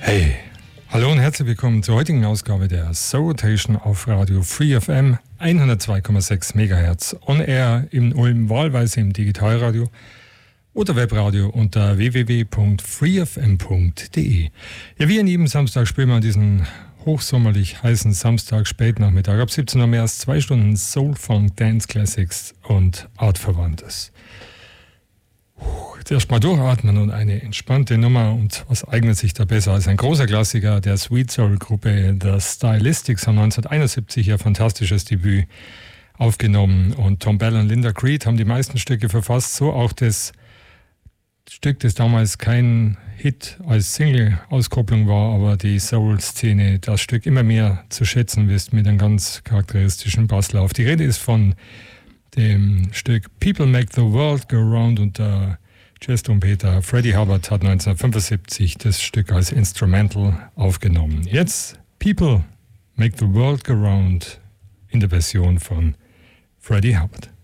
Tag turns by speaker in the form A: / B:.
A: Hey, hallo und herzlich willkommen zur heutigen Ausgabe der Soul Rotation auf Radio Free FM 102,6 MHz on Air in Ulm, wahlweise im Digitalradio oder Webradio unter www.freefm.de. Ja, wie an jedem Samstag spielen wir an diesem hochsommerlich heißen Samstag Spätnachmittag ab 17 Uhr mehr als 2 Stunden Soul, Funk, Dance Classics und Artverwandtes. Jetzt erst mal durchatmen und eine entspannte Nummer. Und was eignet sich da besser als ein großer Klassiker der Sweet Soul Gruppe The Stylistics haben 1971 ihr fantastisches Debüt aufgenommen. Und Tom Bell und Linda Creed haben die meisten Stücke verfasst, so auch das Stück, das damals kein Hit als Single-Auskopplung war, aber die Soul-Szene das Stück immer mehr zu schätzen wisst mit einem ganz charakteristischen Basslauf. Die Rede ist von dem Stück People Make the World Go Round und der Jazz-Trompeter Freddie Hubbard hat 1975 das Stück als Instrumental aufgenommen. Jetzt People Make the World Go Round in der Version von Freddie Hubbard.